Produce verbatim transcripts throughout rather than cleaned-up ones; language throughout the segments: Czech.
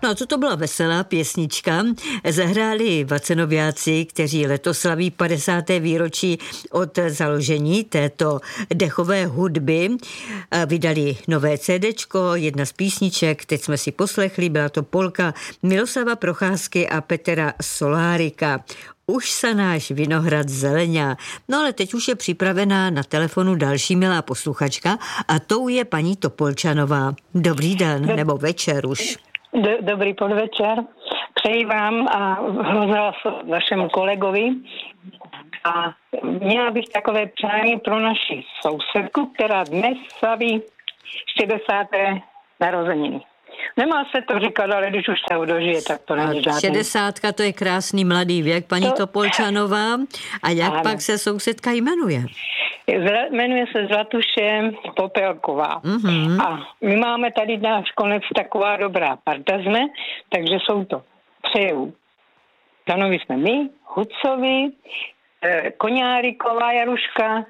No a co to byla veselá pěsnička. Zahráli Vacenoviáci, kteří letos slaví padesáté výročí od založení této dechové hudby. Vydali nové CDčko, jedna z písniček, teď jsme si poslechli, byla to polka Miloslava Procházky a Petra Solárika. Už sa náš vinohrad zeleňá. No ale teď už je připravená na telefonu další milá posluchačka a tou je paní Topolčanová. Dobrý den, Do... nebo večer už. Do, dobrý podvečer. Přeji vám a hrozila vašemu kolegovi. A měla bych takové přání pro naši sousedku, která dnes slaví šedesáté narozeniny. Nemá se to říkat, ale když už se dožije, tak to není žádný. Šedesátka, to je krásný mladý věk, paní to... Topolčanová. A jak ano. Pak se sousedka jmenuje? Jmenuje se Zlatuše Popelková. Mm-hmm. A my máme tady náš konec taková dobrá parta jsme, takže jsou to přeju. Stanovi jsme my, Hucovi, Koňáriková Jaruška,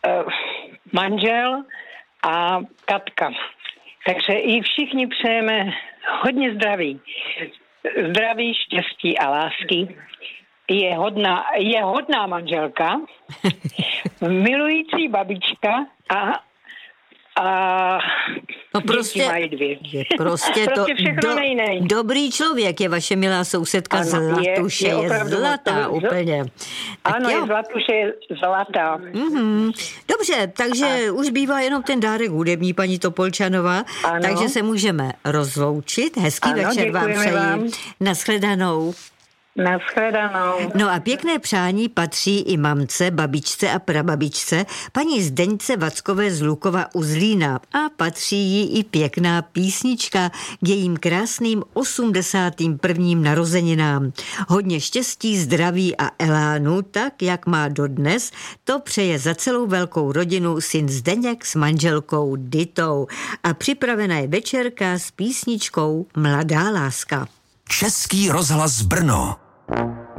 manžel a Katka. Takže i všichni přejeme hodně zdraví. Zdraví, štěstí a lásky. Je hodná, je hodná manželka, milující babička a, a no prostě, mají dvě. Je prostě, prostě to do, dobrý člověk je vaše milá sousedka. Ano, Zlatuše, je, je, je zlatá to, úplně. Tak ano, jo. je Zlatuše je zlatá. Mm-hmm. Dobře, takže a... už bývá jenom ten dárek hudební, paní Topolčanová, ano. Takže se můžeme rozloučit. Hezký ano, večer vám přeji. Vám. Naschledanou. Naschledanou. No a pěkné přání patří i mamce, babičce a prababičce, paní Zdeňce Vackové z Lukova u Zlína. A patří jí i pěkná písnička k jejím krásným osmdesátým prvním narozeninám. Hodně štěstí, zdraví a elánu, tak jak má dodnes, to přeje za celou velkou rodinu syn Zdeněk s manželkou Ditou. A připravena je večerka s písničkou Mladá láska. Český rozhlas Brno.